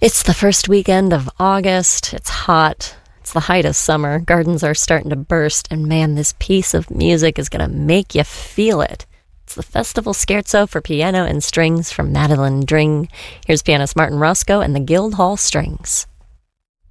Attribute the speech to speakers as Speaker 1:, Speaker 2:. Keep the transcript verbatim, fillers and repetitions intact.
Speaker 1: It's the first weekend of August. It's hot. It's the height of summer. Gardens are starting to burst. And man, this piece of music is going to make you feel it. It's the Festival Scherzo for Piano and Strings from Madeline Dring. Here's pianist Martin Roscoe and the Guildhall Strings.